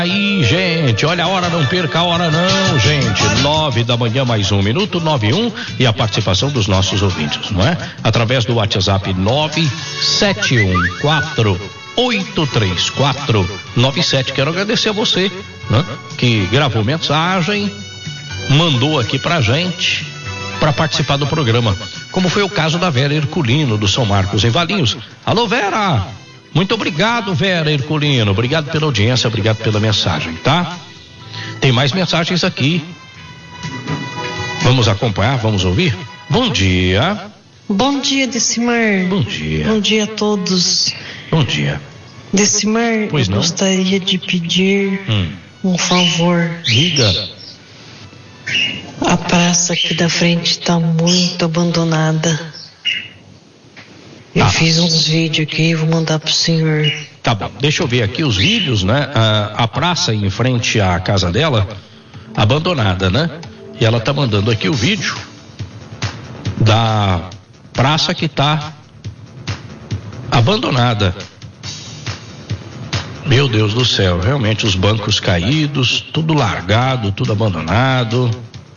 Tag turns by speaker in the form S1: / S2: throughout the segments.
S1: Aí, gente, olha a hora, não perca a hora não, gente. 9h mais 1 minuto, 9:01, e a participação dos nossos ouvintes, não é? Através do WhatsApp 971483497. Quero agradecer a você, né, que gravou mensagem, mandou aqui pra gente, para participar do programa, como foi o caso da Vera Herculino, do São Marcos, em Valinhos. Alô, Vera! Muito obrigado, Vera Herculino. Obrigado pela audiência, obrigado pela mensagem, tá? Tem mais mensagens aqui. Vamos acompanhar, vamos ouvir? Bom dia.
S2: Bom dia, Decimar.
S1: Bom dia.
S2: Bom dia a todos.
S1: Bom dia.
S2: Decimar, eu gostaria de pedir um favor.
S1: Diga.
S2: A praça aqui da frente está muito abandonada. Eu fiz uns vídeos aqui e vou mandar pro senhor.
S1: Tá bom, deixa eu ver aqui os vídeos, né? A praça em frente à casa dela, abandonada, né? E ela tá mandando aqui o vídeo da praça que tá abandonada. Meu Deus do céu, realmente os bancos caídos, tudo largado, tudo abandonado.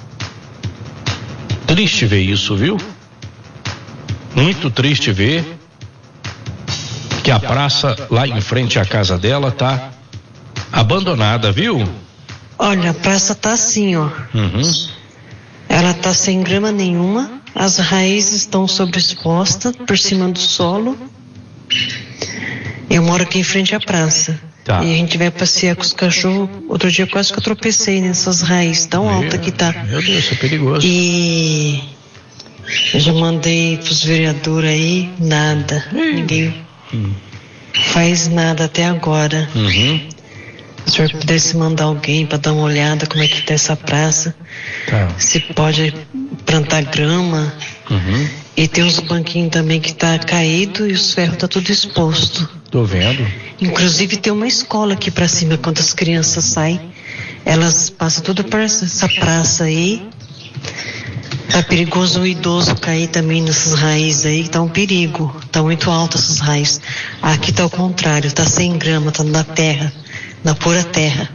S1: Triste ver isso, viu? Muito triste ver que a praça lá em frente à casa dela tá abandonada, viu?
S2: Olha, a praça tá assim, ó. Ela tá sem grama nenhuma, as raízes estão sobreexpostas por cima do solo. Eu moro aqui em frente à praça.
S1: Tá.
S2: E a gente vai passear com os cachorros. Outro dia quase que eu tropecei nessas raízes tão altas que tá.
S1: Meu Deus, isso é perigoso.
S2: E eu já mandei pros vereadores aí, nada. Ninguém faz nada até agora. Se o senhor pudesse mandar alguém para dar uma olhada como é que tá essa praça, se pode plantar grama. E tem uns banquinhos também que tá caído e os ferros tá tudo exposto.
S1: Tô vendo.
S2: Inclusive tem uma escola aqui pra cima, quando as crianças saem, elas passam tudo por essa praça aí. Tá perigoso o idoso cair também nessas raízes aí, tá um perigo. Tá muito alto essas raízes. Aqui tá o contrário, tá sem grama, tá na terra, na pura terra.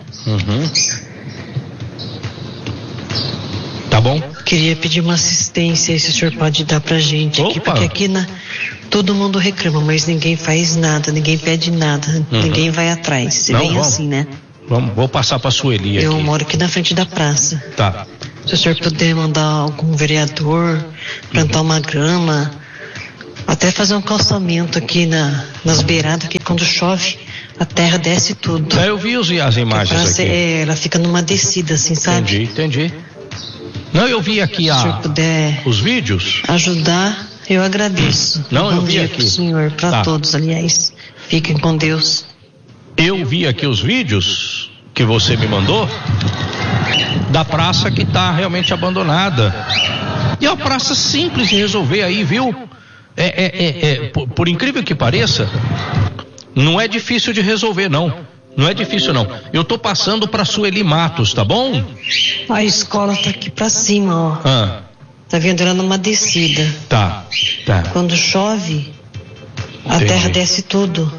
S1: Tá bom?
S2: Queria pedir uma assistência aí, se o senhor pode dar pra gente aqui, porque aqui todo mundo reclama, mas ninguém faz nada, ninguém pede nada, ninguém vai atrás. Se vem assim, né?
S1: Vou passar pra Sueli aqui.
S2: Eu moro aqui na frente da praça.
S1: Tá.
S2: Se o senhor puder mandar algum vereador, plantar uma grama, até fazer um calçamento aqui nas beiradas, que quando chove, a terra desce tudo.
S1: Eu vi as imagens aqui.
S2: Ela fica numa descida, assim, sabe?
S1: Entendi. Não, eu vi aqui
S2: se o senhor puder
S1: os vídeos.
S2: Ajudar, eu agradeço.
S1: Não, eu vi
S2: dia
S1: aqui.
S2: Pro senhor, para todos, aliás. Fiquem com Deus.
S1: Eu vi aqui os vídeos que você me mandou da praça que tá realmente abandonada. E é uma praça simples de resolver aí, viu? Por incrível que pareça, não é difícil de resolver, não. Não é difícil, não. Eu tô passando pra Sueli Matos, tá bom?
S2: A escola tá aqui pra cima, ó. Tá vendo ela numa descida.
S1: Tá.
S2: Quando chove, a terra desce tudo.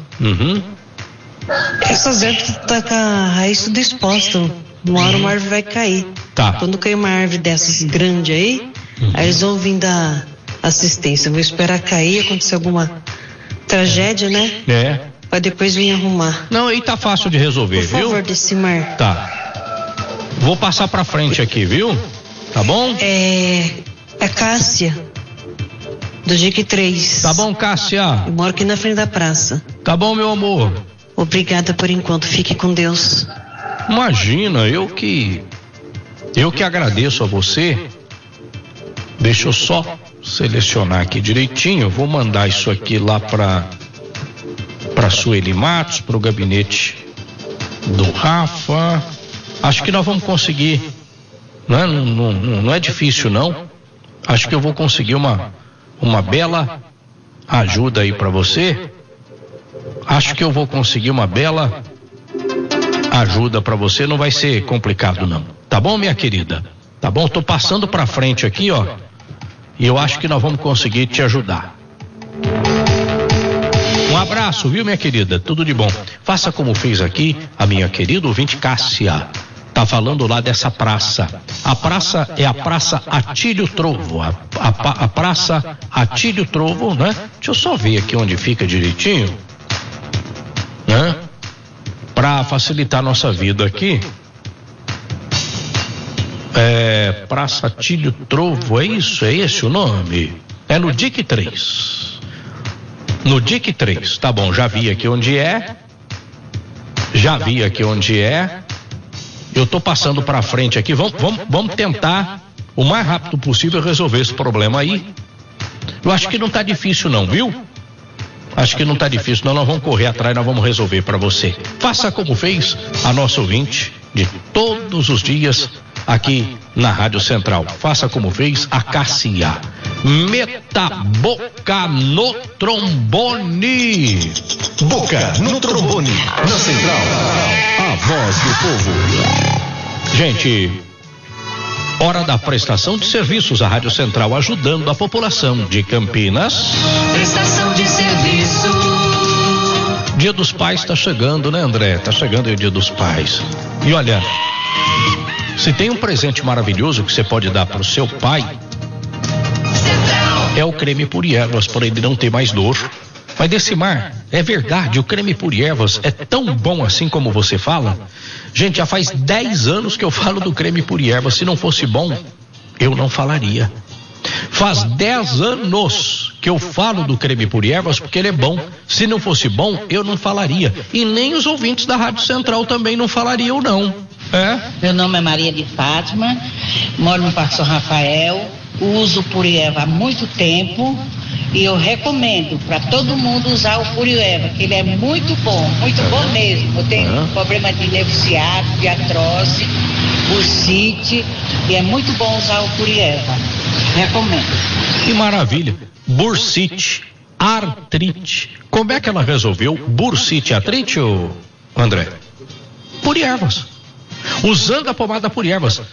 S2: Essas árvores tá com a raiz tudo exposta. Uma hora uma árvore vai cair.
S1: Tá.
S2: Quando cair uma árvore dessas grande aí, aí eles vão vir dar assistência. Vou esperar cair, acontecer alguma tragédia, né? Pra depois vir arrumar.
S1: Não, aí tá fácil de resolver, viu?
S2: Por favor, Decimar.
S1: Tá. Vou passar pra frente aqui, viu? Tá bom?
S2: É Cássia, do GQ3.
S1: Tá bom, Cássia?
S2: Eu moro aqui na frente da praça.
S1: Tá bom, meu amor.
S2: Obrigada por enquanto, fique com Deus.
S1: Imagina, eu que agradeço a você. Deixa eu só selecionar aqui direitinho. Eu vou mandar isso aqui lá pra Sueli Matos, pro gabinete do Rafa. Acho que nós vamos conseguir. Não é difícil, não. Acho que eu vou conseguir uma bela ajuda aí pra você. Acho que eu vou conseguir uma bela ajuda pra você. Não vai ser complicado, não. Tá bom, minha querida? Tá bom? Tô passando pra frente aqui, ó. E eu acho que nós vamos conseguir te ajudar. Um abraço, viu, minha querida? Tudo de bom. Faça como fez aqui a minha querida ouvinte Cássia. Tá falando lá dessa praça. A praça é a Praça Atílio Trovo. A Praça Atílio Trovo, né? Deixa eu só ver aqui onde fica direitinho, né? Para facilitar a nossa vida aqui. Praça Atílio Trovo, é isso? É esse o nome? É no DIC 3. No DIC 3, tá bom, já vi aqui onde é. Eu tô passando pra frente aqui, vamos tentar o mais rápido possível resolver esse problema aí. Eu acho que não tá difícil não, viu? Acho que não tá difícil não, nós vamos correr atrás, nós vamos resolver pra você. Faça como fez a nossa ouvinte de todos os dias aqui na Rádio Central. Faça como fez a Cássia. Meta boca no trombone.
S3: Boca no trombone. Na Central, a voz do povo.
S1: Gente, hora da prestação de serviços. A Rádio Central ajudando a população de Campinas.
S4: Prestação de serviço.
S1: Dia dos Pais tá chegando, né, André? Tá chegando aí o Dia dos Pais. E olha, se tem um presente maravilhoso que você pode dar pro seu pai, é o creme Puri Ervas, para ele não ter mais dor. Mas Decimar, é verdade, o creme Puri Ervas é tão bom assim como você fala? Gente, já faz 10 anos que eu falo do creme Puri Ervas. Se não fosse bom, eu não falaria. Faz 10 anos que eu falo do creme Puri Ervas porque ele é bom. Se não fosse bom, eu não falaria. E nem os ouvintes da Rádio Central também não falariam, não.
S5: Meu nome é Maria de Fátima, moro no Parque São Rafael, uso Puri Erva há muito tempo e eu recomendo para todo mundo usar o Puri Erva, que ele é muito bom mesmo. Eu tenho problema de nervo ciático, de artrose, bursite, e é muito bom usar o Puri Erva. Recomendo.
S1: Que maravilha. Bursite, artrite. Como é que ela resolveu bursite e artrite, André? Puri Ervas. Usando a pomada Puri Ervas.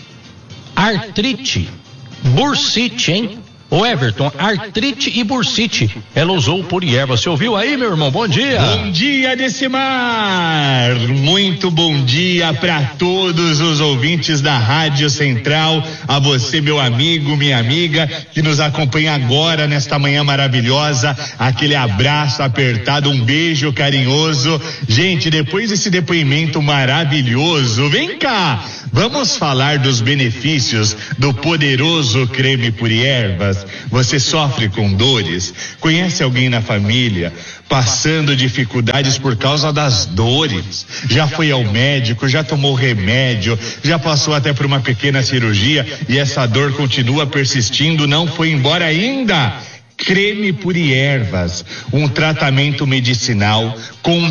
S1: Artrite, bursite, hein? O Everton, artrite e bursite, ela usou o Puri Ervas. Você ouviu aí, meu irmão? Bom dia.
S6: Bom dia, Decimar. Muito bom dia para todos os ouvintes da Rádio Central, a você, meu amigo, minha amiga, que nos acompanha agora nesta manhã maravilhosa. Aquele abraço apertado, um beijo carinhoso. Gente, depois desse depoimento maravilhoso, vem cá, vamos falar dos benefícios do poderoso creme Puri Ervas. Você sofre com dores? Conhece alguém na família passando dificuldades por causa das dores? Já foi ao médico, já tomou remédio, já passou até por uma pequena cirurgia e essa dor continua persistindo, não foi embora ainda? Creme Puri Ervas, um tratamento medicinal com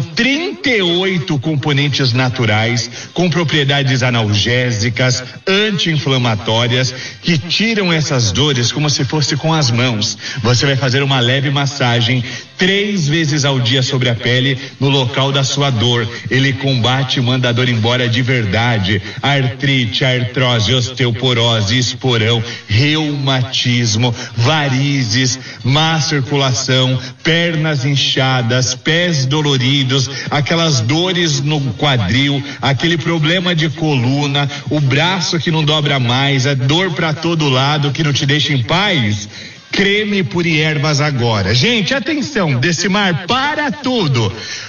S6: 38 componentes naturais, com propriedades analgésicas, anti-inflamatórias, que tiram essas dores como se fosse com as mãos. Você vai fazer uma leve massagem 3 vezes ao dia sobre a pele, no local da sua dor. Ele combate e manda a dor embora de verdade. Artrite, artrose, osteoporose, esporão, reumatismo, varizes, má circulação, pernas inchadas, pés doloridos, aquelas dores no quadril, aquele problema de coluna, o braço que não dobra mais, a dor para todo lado que não te deixa em paz. Creme Puri Ervas agora. Gente, atenção, Decimar, para tudo.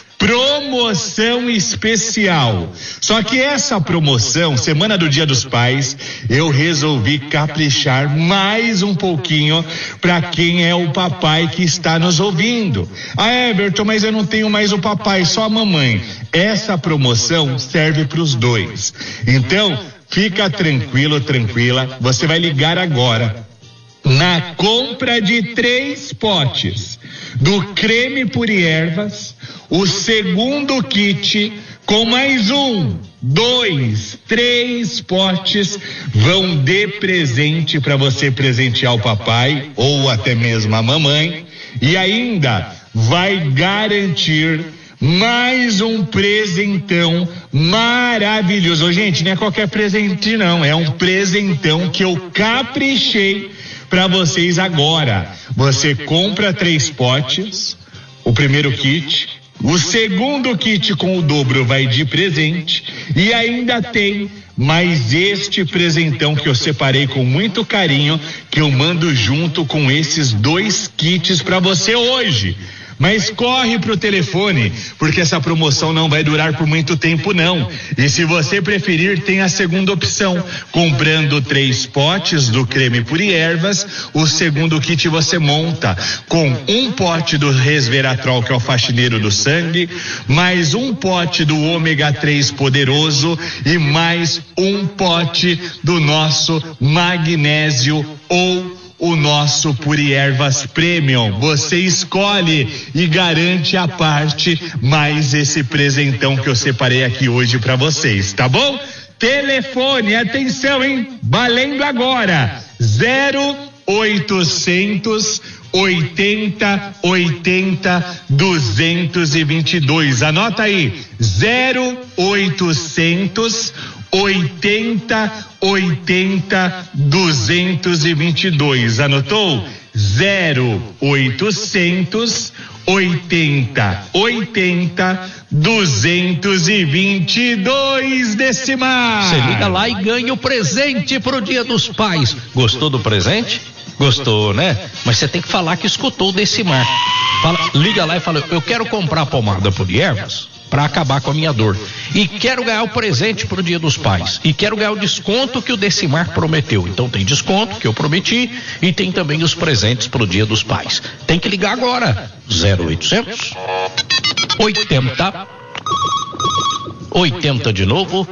S6: Promoção especial. Só que essa promoção, semana do Dia dos Pais, eu resolvi caprichar mais um pouquinho para quem é o papai que está nos ouvindo. Everton, mas eu não tenho mais o papai, só a mamãe. Essa promoção serve para os dois. Então, fica tranquilo, tranquila. Você vai ligar agora. Na compra de 3 potes do creme Puri Ervas, o segundo kit com mais 1, 2, 3 potes vão de presente para você presentear o papai ou até mesmo a mamãe, e ainda vai garantir mais um presentão maravilhoso. Gente, não é qualquer presente não, é um presentão que eu caprichei para vocês agora. Você compra 3 potes, o primeiro kit. O segundo kit com o dobro vai de presente. E ainda tem mais este presentão que eu separei com muito carinho, que eu mando junto com esses 2 kits para você hoje. Mas corre pro telefone, porque essa promoção não vai durar por muito tempo não. E se você preferir, tem a segunda opção. Comprando 3 potes do creme Puri-Ervas, o segundo kit você monta com um pote do Resveratrol, que é o faxineiro do sangue, mais um pote do ômega 3 poderoso e mais um pote do nosso magnésio ou o nosso Puri-Ervas Premium. Você escolhe e garante a parte mais esse presentão que eu separei aqui hoje para vocês, tá bom? Telefone, atenção, hein? Valendo agora. 0800 80 80 222. Anota aí. 0800 80 80 222. Anotou? 0800 80 80 222, Decimar.
S1: Você liga lá e ganha o presente pro Dia dos Pais. Gostou do presente? Gostou, né? Mas você tem que falar que escutou o Decimar. Liga lá e fala: eu quero comprar a pomada Puri-Ervas para acabar com a minha dor. E quero ganhar o presente pro Dia dos Pais. E quero ganhar o desconto que o Decimar prometeu. Então tem desconto que eu prometi e tem também os presentes pro Dia dos Pais. Tem que ligar agora. 0800 80 80 de novo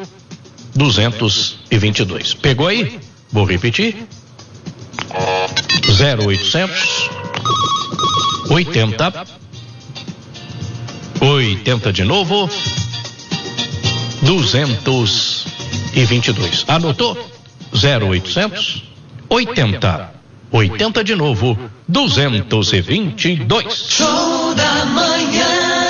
S1: 222. Pegou aí? Vou repetir. 0800 80 80 de novo 222. Anotou? 0800 80 80 de novo 222.
S4: Show da manhã.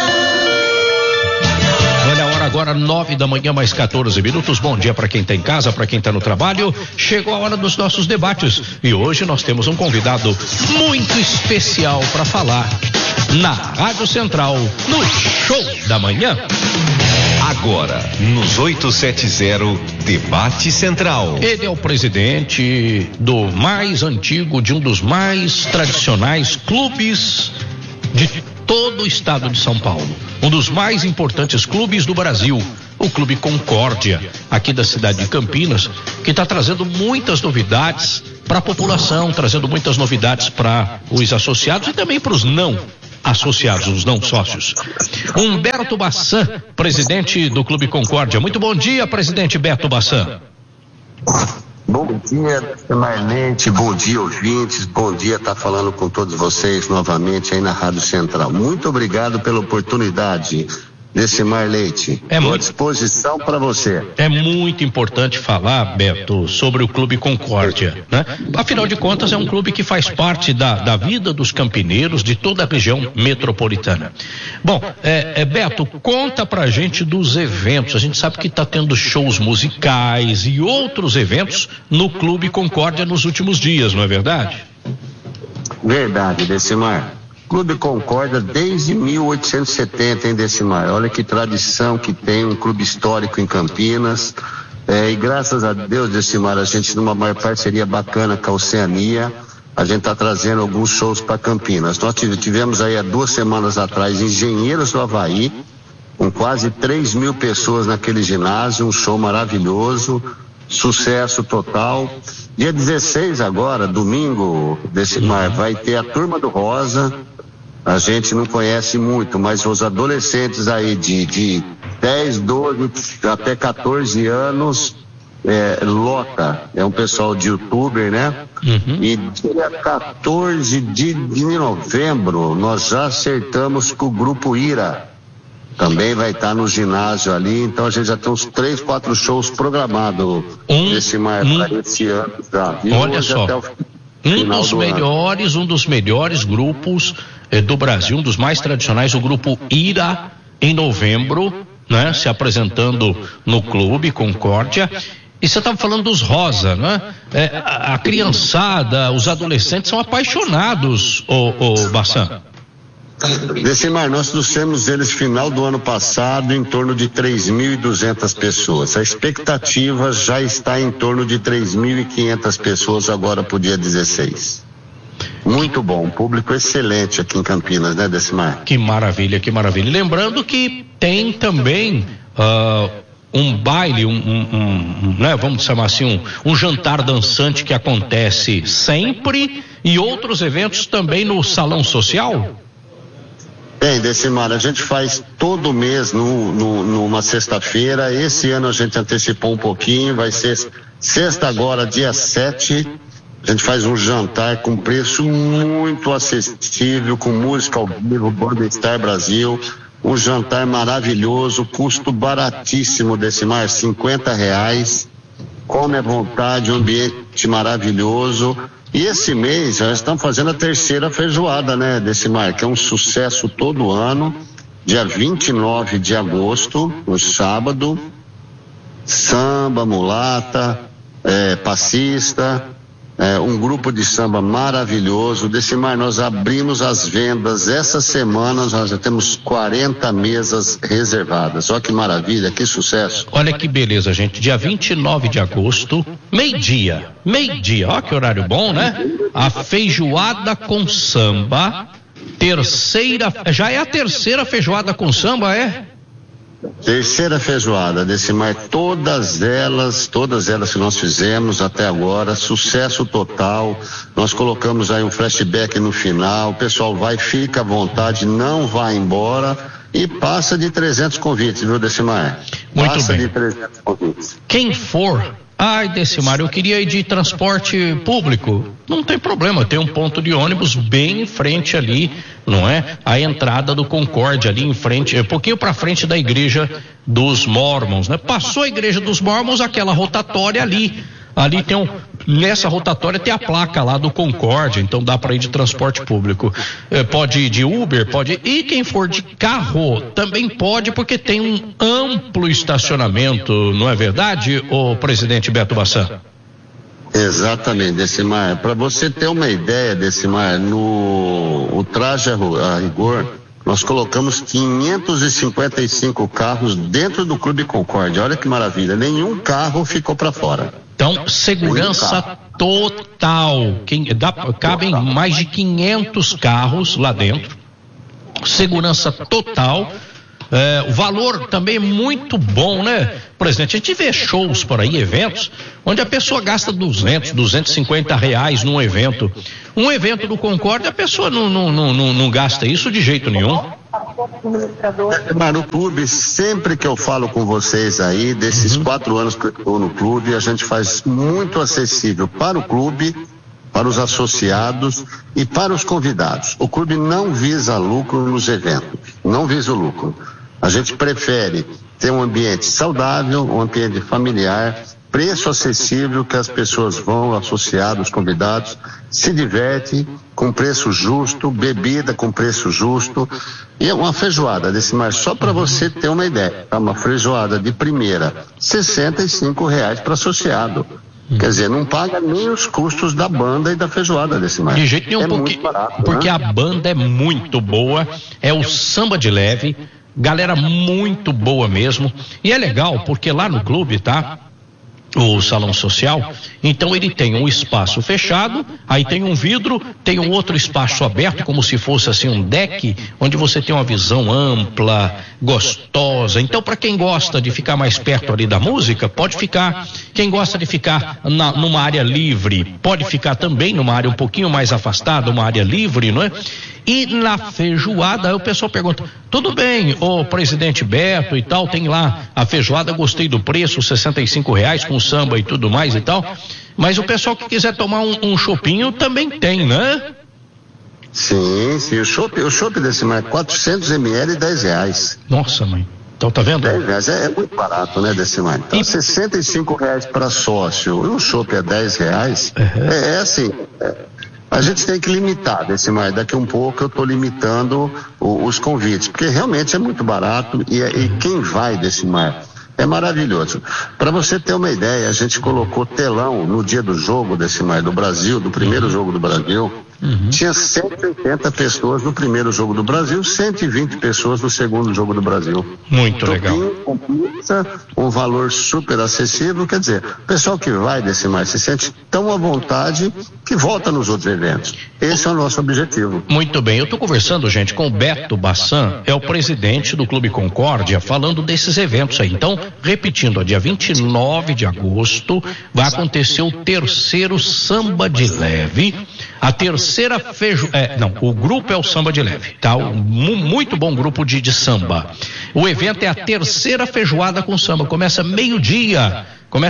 S1: Olha a hora agora, 9 da manhã mais 14 minutos. Bom dia para quem está em casa, para quem está no trabalho. Chegou a hora dos nossos debates e hoje nós temos um convidado muito especial para falar na Rádio Central, no Show da Manhã.
S3: Agora, nos 870, Debate Central.
S1: Ele é o presidente do mais antigo, de um dos mais tradicionais clubes de todo o estado de São Paulo. Um dos mais importantes clubes do Brasil, o Clube Concórdia, aqui da cidade de Campinas, que está trazendo muitas novidades para a população, trazendo muitas novidades para os associados e também para os não associados, os não sócios. Humberto Bassan, presidente do Clube Concórdia. Muito bom dia, presidente Beto Bassan.
S7: Bom dia, Marlente, bom dia, ouvintes, bom dia estar falando com todos vocês novamente aí na Rádio Central. Muito obrigado pela oportunidade, Decimar Leite. Estou à disposição para você.
S1: É muito importante falar, Beto, sobre o Clube Concórdia, né? Afinal de contas, é um clube que faz parte da vida dos campineiros de toda a região metropolitana. Bom, Beto, conta pra gente dos eventos. A gente sabe que está tendo shows musicais e outros eventos no Clube Concórdia nos últimos dias, não é verdade?
S7: Verdade, Decimar. Clube Concórdia desde 1870, hein, Decimar? Olha que tradição que tem, um clube histórico em Campinas. E graças a Deus, Decimar, a gente numa maior parceria bacana com a Oceania, a gente está trazendo alguns shows para Campinas. Nós tivemos aí há 2 semanas atrás Engenheiros do Havaí, com quase 3.000 pessoas naquele ginásio, um show maravilhoso, sucesso total. Dia 16 agora, domingo, Decimar, vai ter a Turma do Rosa. A gente não conhece muito, mas os adolescentes aí de 10, 12 até 14 anos, lota, é um pessoal de youtuber, né? Uhum. E dia 14 de novembro, nós já acertamos com o Grupo Ira. Também vai estar no ginásio ali, então a gente já tem uns 3, 4 shows programados nesse esse ano já. E
S1: olha só, um dos melhores grupos do Brasil, um dos mais tradicionais, o Grupo Ira, em novembro, né? Se apresentando no Clube Concórdia. E você estava falando dos Rosa, né? A criançada, os adolescentes são apaixonados, o Bassan.
S7: Decimar, nós trouxemos eles final do ano passado em torno de 3.200 pessoas. A expectativa já está em torno de 3.500 pessoas agora pro dia 16. Muito bom, público excelente aqui em Campinas, né, Decimar?
S1: Que maravilha, que maravilha. Lembrando que tem também um baile, né, vamos chamar assim, um jantar dançante que acontece sempre e outros eventos também no Salão Social?
S7: Bem, Decimar, a gente faz todo mês numa sexta-feira. Esse ano a gente antecipou um pouquinho, vai ser sexta agora, dia 7. A gente faz um jantar com preço muito acessível, com música ao vivo, Banda Star Brasil. Um jantar maravilhoso, custo baratíssimo, Decimar, R$50. Come à vontade, um ambiente maravilhoso. E esse mês já estamos fazendo a terceira feijoada, né, Decimar, que é um sucesso todo ano. Dia 29 de agosto, no sábado, samba, mulata, passista, um grupo de samba maravilhoso. Decimar, nós abrimos as vendas essa semana, nós já temos 40 mesas reservadas. Olha que maravilha, que sucesso.
S1: Olha que beleza, gente. Dia 29 de agosto, meio-dia. Olha que horário bom, né? A feijoada com samba, já é a terceira feijoada com samba, é?
S7: Terceira feijoada, Decimar, todas elas que nós fizemos até agora, sucesso total. Nós colocamos aí um flashback no final, o pessoal fica à vontade, não vai embora e passa de 300 convites, viu, Decimar?
S1: Muito
S7: passa
S1: bem.
S7: De 300 convites.
S1: Quem for, Decimar, eu queria ir de transporte público. Não tem problema, tem um ponto de ônibus bem em frente ali, não é? A entrada do Concórdia ali em frente, um pouquinho para frente da igreja dos Mormons, né? Passou a igreja dos Mormons, aquela rotatória ali tem nessa rotatória tem a placa lá do Concórdia, então dá para ir de transporte público. Pode ir de Uber, pode ir. E quem for de carro também pode, porque tem um amplo estacionamento, não é verdade, ô presidente Beto Bassan?
S7: Exatamente, Decimar. Para você ter uma ideia, Decimar, o traje a rigor, nós colocamos 555 carros dentro do Clube Concórdia. Olha que maravilha, nenhum carro ficou para fora.
S1: Então, segurança total. Cabem mais de 500 carros lá dentro. Segurança total. O valor também é muito bom, né, presidente? A gente vê shows por aí, eventos, onde a pessoa gasta R$250 num evento. Um evento do Concórdia, a pessoa não gasta isso de jeito nenhum.
S7: Mas no clube, sempre que eu falo com vocês aí, desses 4 anos que eu estou no clube, a gente faz muito acessível para o clube, para os associados e para os convidados. O clube não visa lucro nos eventos, não visa o lucro. A gente prefere ter um ambiente saudável, um ambiente familiar, preço acessível, que as pessoas vão, associados, convidados, se divertem com preço justo, bebida com preço justo. E é uma feijoada, Decimar, só para você ter uma ideia, é uma feijoada de primeira, R$65 para associado. Quer dizer, não paga nem os custos da banda e da feijoada, Decimar.
S1: De jeito nenhum, porque a banda é muito boa, é o samba de leve, galera muito boa mesmo. E é legal porque lá no clube, tá? O salão social, então ele tem um espaço fechado, aí tem um vidro, tem um outro espaço aberto, como se fosse assim um deck, onde você tem uma visão ampla, gostosa. Então, para quem gosta de ficar mais perto ali da música, pode ficar. Quem gosta de ficar numa área livre, pode ficar também numa área um pouquinho mais afastada, uma área livre, não é? E na feijoada, aí o pessoal pergunta, tudo bem, ô presidente Beto e tal, tem lá a feijoada, gostei do preço, R$65 com samba e tudo mais e tal, mas o pessoal que quiser tomar um chopinho também tem, né?
S7: Sim, o chopp desse mais 400 ml R$10.
S1: Nossa, mãe. Então tá vendo?
S7: R$10 é muito barato, né, Decimar? Então, R$65 para sócio e o chopp é R$10, é assim. A gente tem que limitar, Decimar. Daqui um pouco eu estou limitando os convites, porque realmente é muito barato e quem vai, Decimar, é maravilhoso. Para você ter uma ideia, a gente colocou telão no dia do jogo, Decimar, do Brasil, do primeiro jogo do Brasil. tinha 180 pessoas no primeiro jogo do Brasil, 120 pessoas no segundo jogo do Brasil.
S1: Muito legal.
S7: Com pizza, um valor super acessível, quer dizer, o pessoal que vai desse mais se sente tão à vontade que volta nos outros eventos. Esse é o nosso objetivo.
S1: Muito bem, eu estou conversando, gente, com o Beto Bassan, é o presidente do Clube Concórdia, falando desses eventos aí. Então, repetindo, ó, dia 29 de agosto vai acontecer o terceiro Samba de Leve, a terceira o grupo é o Samba de Leve, tá? Muito bom grupo de samba. O evento é a terceira feijoada com samba, começa meio-dia,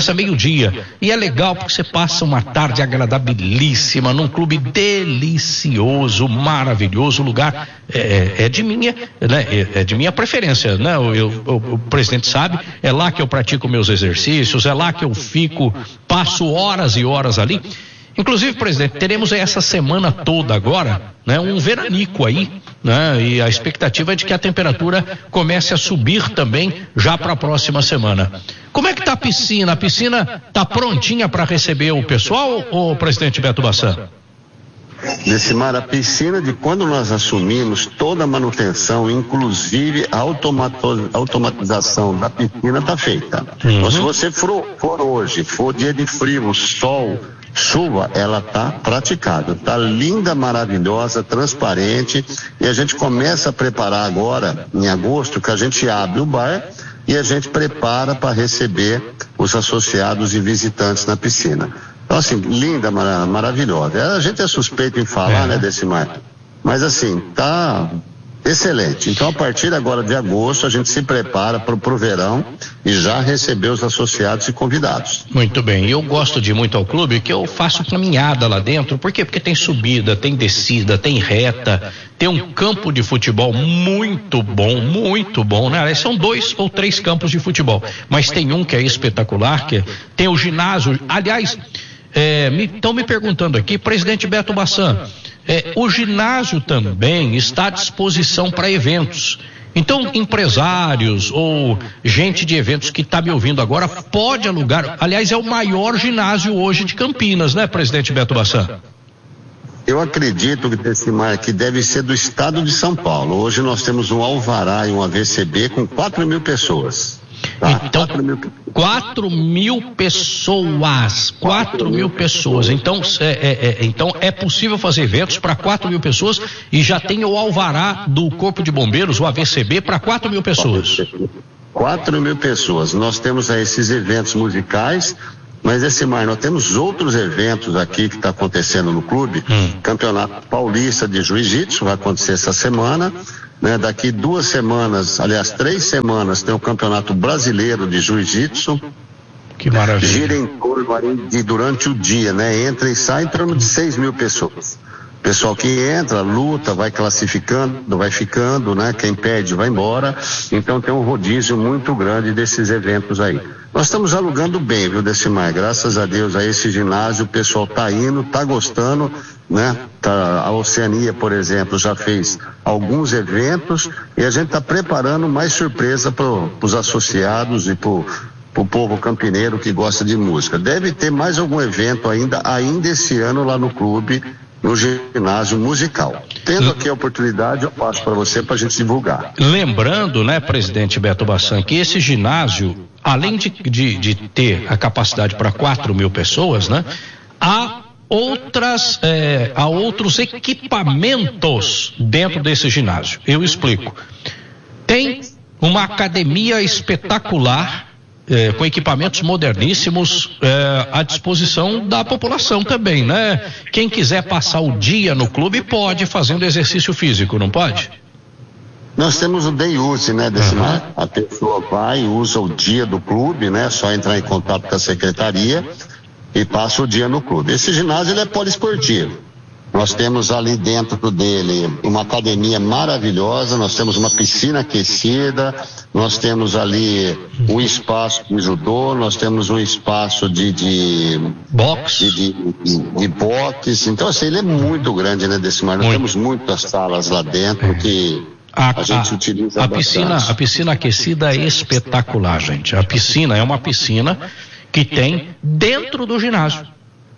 S1: e é legal porque você passa uma tarde agradabilíssima num clube delicioso, maravilhoso. O lugar é de minha, né? É de minha preferência, né? O presidente sabe, é lá que eu pratico meus exercícios, é lá que eu fico, passo horas e horas ali. Inclusive, presidente, teremos essa semana toda agora, né, um veranico aí, né, e a expectativa é de que a temperatura comece a subir também já para a próxima semana. Como é que tá a piscina? A piscina tá prontinha para receber o pessoal, ou presidente Beto Bassan?
S7: Decimar, a piscina, de quando nós assumimos, toda a manutenção, inclusive a automatização da piscina, está feita. Então, se você for hoje, for dia de frio, sol, chuva, ela está praticada, está linda, maravilhosa, transparente, e a gente começa a preparar agora, em agosto, que a gente abre o bar e a gente prepara para receber os associados e visitantes na piscina. Então, assim, linda, maravilhosa. A gente é suspeito em falar, né, Decimar? Mas, assim, tá excelente. Então, a partir agora de agosto, a gente se prepara para o verão e já recebeu os associados e convidados.
S1: Muito bem. Eu gosto de ir muito ao clube, que eu faço caminhada lá dentro. Por quê? Porque tem subida, tem descida, tem reta, tem um campo de futebol muito bom, né? São 2 ou 3 campos de futebol, mas tem um que é espetacular, que tem o ginásio. Aliás, estão me perguntando aqui, presidente Beto Bassan, o ginásio também está à disposição para eventos. Então, empresários ou gente de eventos que está me ouvindo agora pode alugar. Aliás, é o maior ginásio hoje de Campinas, né, presidente Beto Bassan?
S7: Eu acredito que deve ser do estado de São Paulo. Hoje nós temos um alvará e um AVCB com 4.000 pessoas. Tá?
S1: Então, 4.000 pessoas. 4.000 pessoas. Então, é possível fazer eventos para 4.000 pessoas e já tem o alvará do Corpo de Bombeiros, o AVCB, para 4.000 pessoas.
S7: 4.000 pessoas. Nós temos aí esses eventos musicais, mas nós temos outros eventos aqui que está acontecendo no clube. Campeonato Paulista de Jiu-Jitsu vai acontecer essa semana. Né, daqui 2 semanas, aliás 3 semanas, tem o Campeonato Brasileiro de Jiu-Jitsu.
S1: Que maravilha.
S7: Gira em torno aí durante o dia, né? Entra e sai em torno de 6.000 pessoas. Pessoal que entra, luta, vai classificando, vai ficando, né? Quem perde vai embora. Então tem um rodízio muito grande desses eventos aí. Nós estamos alugando bem, viu, Decimar? Graças a Deus, a esse ginásio, o pessoal tá indo, tá gostando, né? A Oceania, por exemplo, já fez alguns eventos e a gente está preparando mais surpresa para os associados e para o povo campineiro que gosta de música. Deve ter mais algum evento ainda esse ano lá no clube, no ginásio musical. Tendo aqui a oportunidade, eu passo para você para a gente divulgar.
S1: Lembrando, né, presidente Beto Bassan, que esse ginásio, além de ter a capacidade para 4.000 pessoas, né, há outros equipamentos dentro desse ginásio. Eu explico. Tem uma academia espetacular, com equipamentos moderníssimos à disposição da população também, né? Quem quiser passar o dia no clube pode, fazendo exercício físico, não pode?
S7: Nós temos o day use, né, Decimar? A pessoa vai e usa o dia do clube, né? Só entrar em contato com a secretaria e passa o dia no clube. Esse ginásio, ele é poliesportivo. Nós temos ali dentro dele uma academia maravilhosa, nós temos uma piscina aquecida, nós temos ali um espaço de judô, nós temos um espaço de boxe. De boxe. Então, assim, ele é muito grande, né, Decimar? Nós temos muitas salas lá dentro que a gente utiliza bastante.
S1: A piscina aquecida é espetacular, gente. A piscina é uma piscina que tem dentro do ginásio.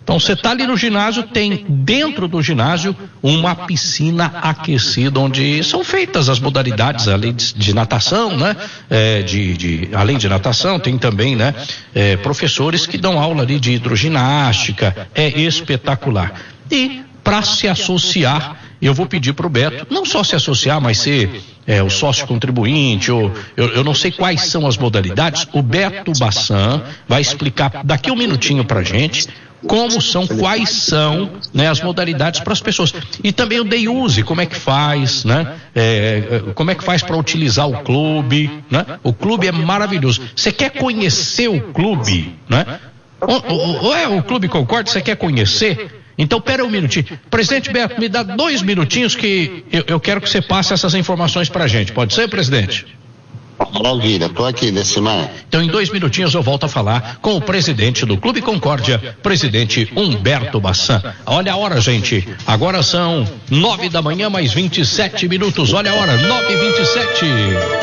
S1: Então você está ali no ginásio, tem dentro do ginásio uma piscina aquecida, onde são feitas as modalidades, além de natação, né? Além de natação, tem também, né? Professores que dão aula ali de hidroginástica, é espetacular. E para se associar, eu vou pedir para o Beto, não só se associar, mas ser o sócio contribuinte, ou eu não sei quais são as modalidades. O Beto Bassan vai explicar daqui um minutinho para a gente quais são, né, as modalidades para as pessoas. E também o Deiuse, como é que faz, né? Como é que faz para utilizar o clube, né? O clube é maravilhoso. Você quer conhecer o clube, né? O Clube Concórdia, você quer conhecer? Então, pera um minutinho. Presidente Beto, me dá 2 minutinhos que eu quero que você passe essas informações pra gente. Pode ser, presidente?
S7: Maravilha, tô aqui, Decimar.
S1: Então, em 2 minutinhos eu volto a falar com o presidente do Clube Concórdia, presidente Humberto Bassan. Olha a hora, gente. Agora são 9 da manhã, mais 27 minutos. Olha a hora, 9h27.